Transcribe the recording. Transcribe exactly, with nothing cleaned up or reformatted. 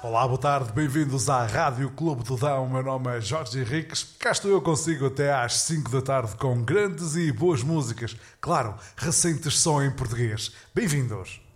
Olá, boa tarde, bem-vindos à Rádio Clube do Dão. O meu nome é Jorge Henriques. Cá estou eu consigo até às cinco da tarde com grandes e boas músicas. Claro, recentes só em português. Bem-vindos!